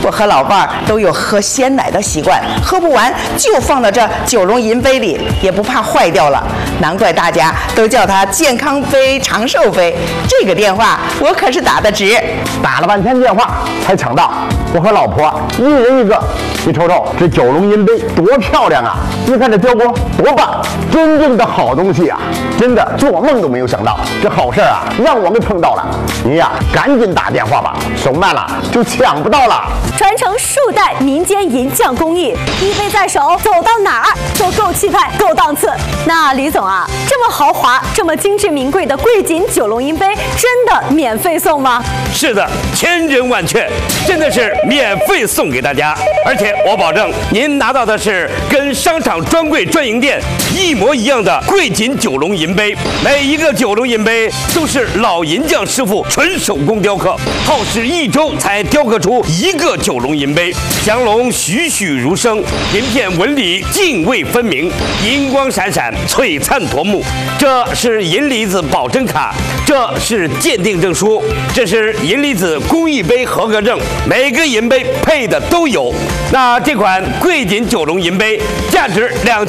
我和老伴儿都有喝鲜奶的习惯，喝不完就放到这九龙银杯里，也不怕坏掉了。难怪大家都叫它健康杯、长寿杯。这个电话我可是打得值， 打了半天电话才抢到。我和老婆一人一个，你瞅瞅这九龙银杯多漂亮啊！你看这雕工多棒，真正的好东西啊！真的做梦都没有想到，这好事啊让我们碰到了。您呀，赶紧打电话吧，手慢了就抢不到了。 传承数代民间银匠工艺，一杯在手，走到哪儿都够气派、够档次。那李总啊，这么豪华、这么精致名贵的贵锦九龙银杯，真的免费送吗？ 是的，千真万确，真的是免费送给大家，而且我保证您拿到的是跟商场专柜专营店一模一样的贵锦九龙银杯。每一个九龙银杯都是老银匠师傅纯手工雕刻，耗时1周才雕刻出一个九龙银杯，降龙栩栩如生，银片纹理泾渭分明，银光闪闪，璀璨夺目。这是银离子保真卡，这是鉴定证书，这是银离子工艺杯合格证，每个银杯配的都有。那这款贵锦九龙银杯价值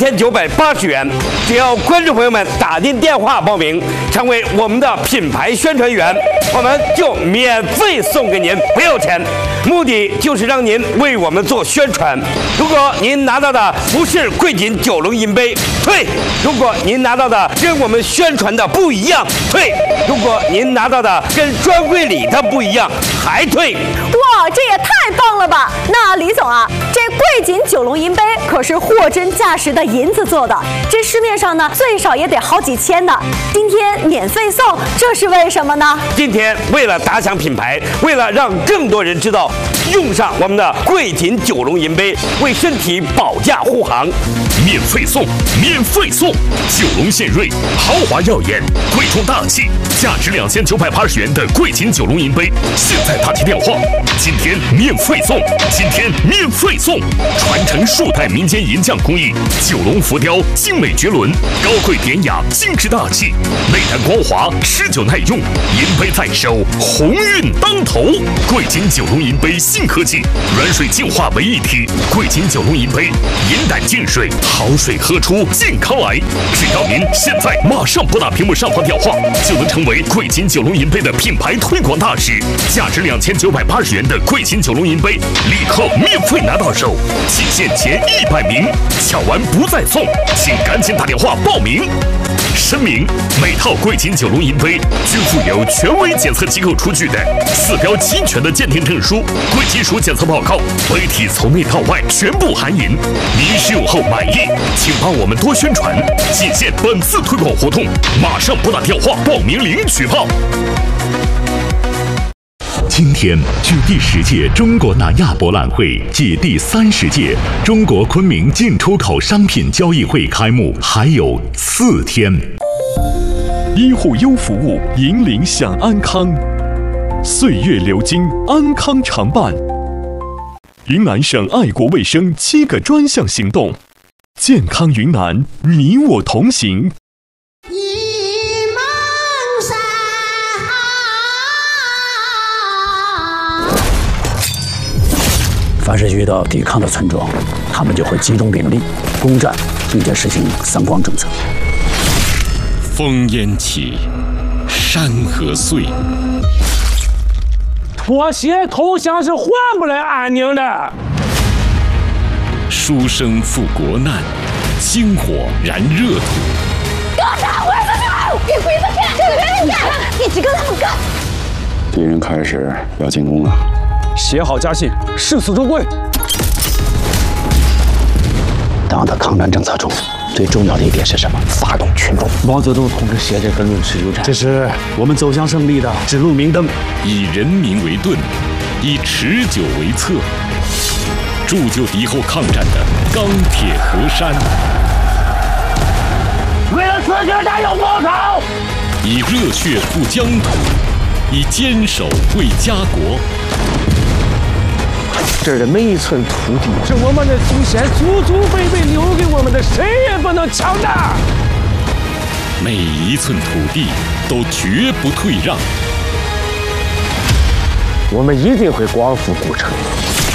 2980元，只要观众朋友们打进电话报名，成为我们的品牌宣传员，我们就免费送给您，不要钱。目的就是让您为我们做宣传。如果您拿到的不是贵锦九龙银杯，退；如果您拿到的跟我们宣传的不一样，退；如果您拿到的跟专柜里的不一样，还退。 哇，这也太棒了吧！那李总啊，这贵锦九龙银杯可是货真价实的银子做的，这市面上呢最少也得好几千呢。今天免费送，这是为什么呢？ 今天为了打响品牌，为了让更多人知道，用上我们的贵锦九龙银杯，为身体保驾护航。 免费送，免费送！九龙献瑞，豪华耀眼，贵重大气，价值2980元的贵锦九龙银杯，现在打起电话，今天免费送，今天免费送！传承数代民间银匠工艺，九龙浮雕精美绝伦，高贵典雅，精致大气，内弹光滑，持久耐用，银杯在手，鸿运当头。贵锦九龙银杯新科技，软水净化为一体，贵锦九龙银杯，银胆净水。好水喝出健康来，只要您现在马上拨打屏幕上方电话，就能成为贵锦九龙银杯的品牌推广大使。价值2980元的贵锦九龙银杯，立刻免费拿到手，仅限前100名，抢完不再送，请赶紧打电话报名。声明：每套贵锦九龙银杯均附有权威检测机构出具的4标齐全的鉴定证书、贵金属检测报告，杯体从内到外全部含银。您使用后满意，请帮我们多宣传，仅限本次推广活动，马上拨打电话报名领取票。今天，距第10届中国南亚博览会暨第30届中国昆明进出口商品交易会开幕还有4天。 医护优服务，引领享安康，岁月流金，安康常伴。云南省爱国卫生7个专项行动，健康云南，你我同行。 凡是遇到抵抗的村庄，他们就会集中兵力攻占，并且实行三光政策。 烽烟起，山河碎。 妥协投降是换不来安宁的。 书生赴国难，星火燃热土。 给我打回去！给鬼子看！这个人干了，一起跟他们干！ 敌人开始要进攻了。 写好家信，誓死忠归。 党的抗战政策中最重要的一点是什么？发动群众。 毛泽东同志写这本论史流传，这是我们走向胜利的指路明灯。 以人民为盾，以持久为策，铸就敌后抗战的钢铁河山。 为了自己的战友报仇， 以热血护疆土，以坚守为家国。 这儿的每一寸土地是我们的祖先祖祖辈辈留给我们的，谁也不能抢的。 每一寸土地都绝不退让。 我们一定会光复古城，